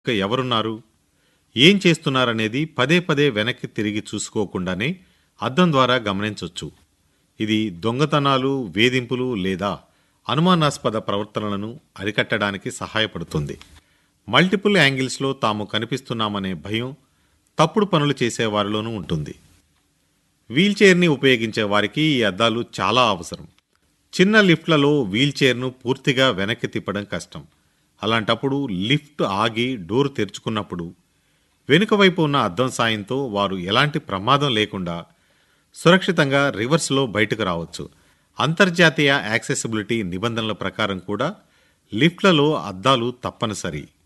ఎవరున్నారు, ఏం చేస్తున్నారనేది పదే పదే వెనక్కి తిరిగి చూసుకోకుండానే అద్దం ద్వారా గమనించొచ్చు. ఇది దొంగతనాలు, వేధింపులు లేదా అనుమానాస్పద ప్రవర్తనలను అరికట్టడానికి సహాయపడుతుంది. మల్టిపుల్ యాంగిల్స్లో తాము కనిపిస్తున్నామనే భయం తప్పుడు పనులు చేసే వారిలోనూ ఉంటుంది. వీల్చైర్ని ఉపయోగించే వారికి ఈ అద్దాలు చాలా అవసరం. చిన్న లిఫ్ట్లలో వీల్చైర్ను పూర్తిగా వెనక్కి తిప్పడం కష్టం. అలాంటప్పుడు లిఫ్ట్ ఆగి డోర్ తెరుచుకున్నప్పుడు వెనుక వైపు ఉన్న అద్దం సాయంతో వారు ఎలాంటి ప్రమాదం లేకుండా సురక్షితంగా రివర్స్లో బయటకు రావచ్చు. అంతర్జాతీయ యాక్సెసిబిలిటీ నిబంధనల ప్రకారం కూడా లిఫ్ట్లలో అద్దాలు తప్పనిసరి.